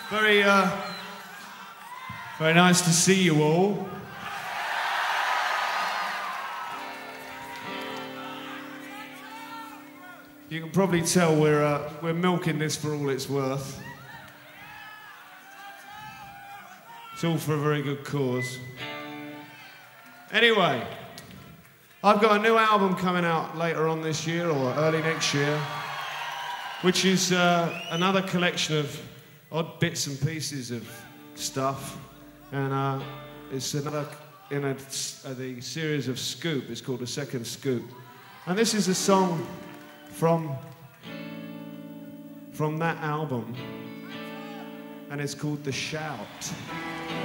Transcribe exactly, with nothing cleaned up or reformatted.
Very, uh, very nice to see you all. You can probably tell we're, uh, we're milking this for all it's worth. It's all for a very good cause. Anyway, I've got a new album coming out later on this year or early next year, which is uh, another collection of odd bits and pieces of stuff, and uh, it's another in a, a, the series of Scoop. It's called The Second Scoop, and this is a song from from that album, and it's called The Shout.